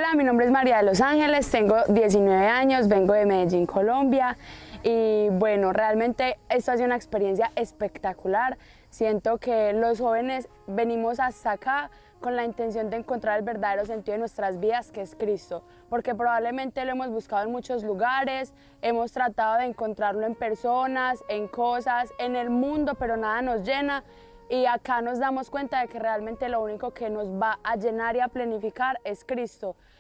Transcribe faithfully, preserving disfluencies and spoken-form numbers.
Hola, mi nombre es María de los Ángeles, tengo diecinueve años, vengo de Medellín, Colombia y bueno, realmente esto ha sido una experiencia espectacular. Siento que los jóvenes venimos hasta acá con la intención de encontrar el verdadero sentido de nuestras vidas, que es Cristo, porque probablemente lo hemos buscado en muchos lugares, hemos tratado de encontrarlo en personas, en cosas, en el mundo, pero nada nos llena. Y acá nos damos cuenta de que realmente lo único que nos va a llenar y a planificar es Cristo.